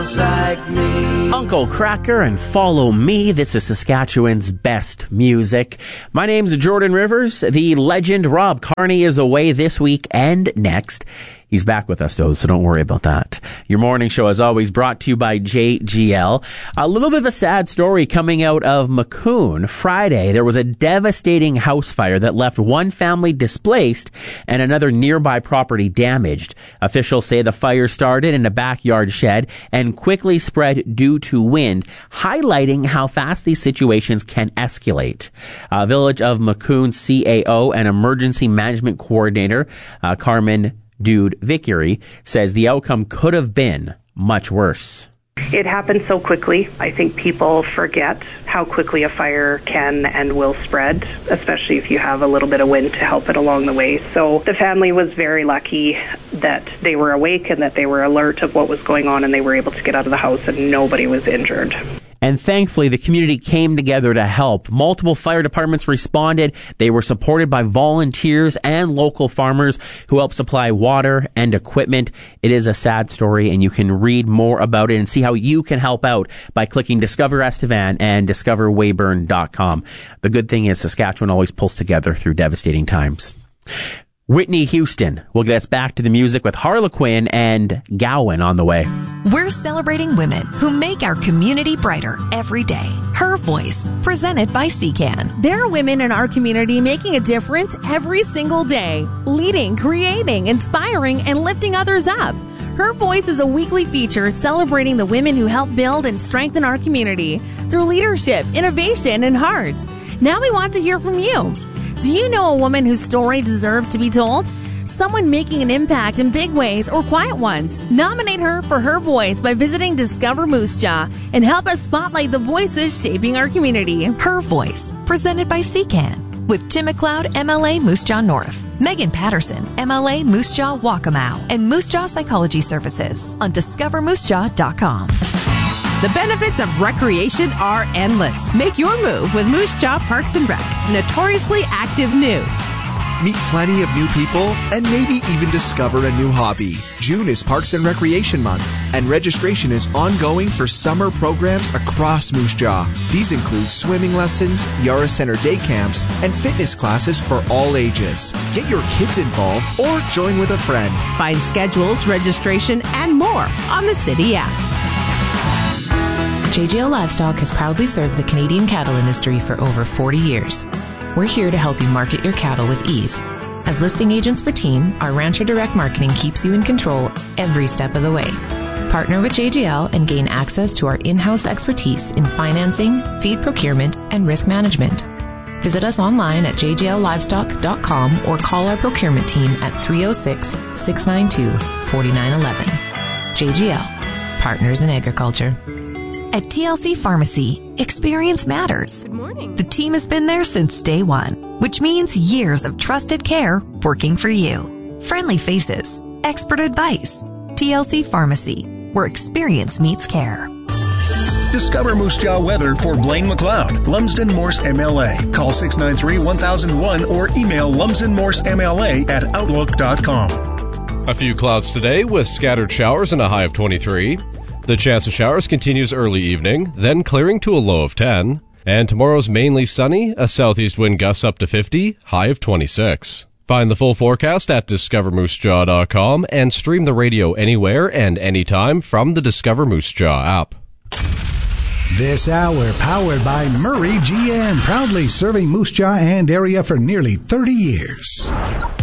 like me. Uncle Cracker and Follow Me. This is Saskatchewan's best music. My name's Jordan Rivers. The legend Rob Carney is away this week and next. He's back with us, though, so don't worry about that. Your morning show, as always, brought to you by JGL. A little bit of a sad story coming out of Macun. Friday, there was a devastating house fire that left one family displaced and another nearby property damaged. Officials say the fire started in a backyard shed and quickly spread due to wind, highlighting how fast these situations can escalate. Village of Macun CAO and Emergency Management Coordinator, Carmen Dude Vickery, says the outcome could have been much worse. It happened so quickly. I think people forget how quickly a fire can and will spread, especially if you have a little bit of wind to help it along the way. So the family was very lucky that they were awake and that they were alert of what was going on, and they were able to get out of the house and nobody was injured. And thankfully, the community came together to help. Multiple fire departments responded. They were supported by volunteers and local farmers who helped supply water and equipment. It is a sad story, and you can read more about it and see how you can help out by clicking Discover Estevan and discoverweyburn.com. The good thing is Saskatchewan always pulls together through devastating times. Whitney Houston will get us back to the music with Harlequin and Gowan on the way. We're celebrating women who make our community brighter every day. Her Voice, presented by CCAN. There are women in our community making a difference every single day, leading, creating, inspiring, and lifting others up. Her Voice is a weekly feature celebrating the women who help build and strengthen our community through leadership, innovation, and heart. Now we want to hear from you. Do you know a woman whose story deserves to be told? Someone making an impact in big ways or quiet ones. Nominate her for Her Voice by visiting Discover Moose Jaw and help us spotlight the voices shaping our community. Her Voice, presented by CCAN, with Tim McLeod, MLA Moose Jaw North, Megan Patterson, MLA Moose Jaw Waccamaw, and Moose Jaw Psychology Services on discovermoosejaw.com. The benefits of recreation are endless. Make your move with Moose Jaw Parks and Rec, notoriously active news. Meet plenty of new people and maybe even discover a new hobby. June is Parks and Recreation Month, and registration is ongoing for summer programs across Moose Jaw. These include swimming lessons, Yara Center day camps, and fitness classes for all ages. Get your kids involved or join with a friend. Find schedules, registration, and more on the City app. JGL Livestock has proudly served the Canadian cattle industry for over 40 years. We're here to help you market your cattle with ease. As listing agents for Team, our Rancher Direct Marketing keeps you in control every step of the way. Partner with JGL and gain access to our in-house expertise in financing, feed procurement, and risk management. Visit us online at jgllivestock.com or call our procurement team at 306-692-4911. JGL, Partners in Agriculture. At TLC Pharmacy, experience matters. Good morning. The team has been there since day one, which means years of trusted care working for you. Friendly faces, expert advice. TLC Pharmacy, where experience meets care. Discover Moose Jaw weather for Blaine McLeod, Lumsden Morse MLA. Call 693-1001 or email lumsdenmorsemla@outlook.com. A few clouds today with scattered showers and a high of 23. The chance of showers continues early evening, then clearing to a low of 10. And tomorrow's mainly sunny, a southeast wind gusts up to 50, high of 26. Find the full forecast at discovermoosejaw.com and stream the radio anywhere and anytime from the Discover Moose Jaw app. This hour powered by Murray GM, proudly serving Moose Jaw and area for nearly 30 years.